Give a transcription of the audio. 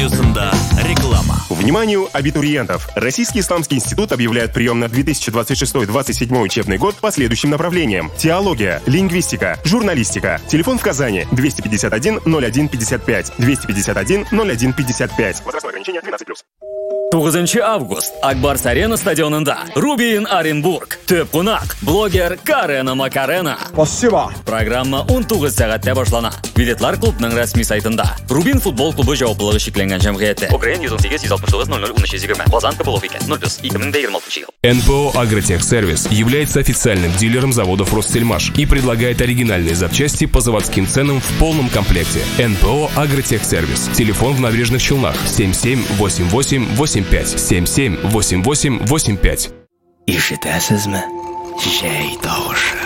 радиосында реклама. Вниманию абитуриентов! Российский исламский институт объявляет прием на 2026-2027 учебный год по следующим направлениям: теология, лингвистика, журналистика. Телефон в Казани 251 01 55 251 01 55. Возрастное ограничение 12+. 9 август Акбарс Арена стадионында Рубин Оренбург. Төп қонақ блогер Карена Макарена. Спасибо. Программа 19 сағатта башлана. Билетлар клубның рәсми сайтында. Рубин футбол клубы жауаплылығы шекленген жамғияты. Украин 118-169-00-13-20. Лазанка Половика 0+2026 жыл. НПО «Агротехсервис» является официальным дилером заводов «Ростельмаш» и предлагает оригинальные запчасти по заводским ценам в полном комплекте. НПО «Агротехсервис». Телефон в Набережных Челнах 778885 778885. Ишетәсезме? Җәй тавышы.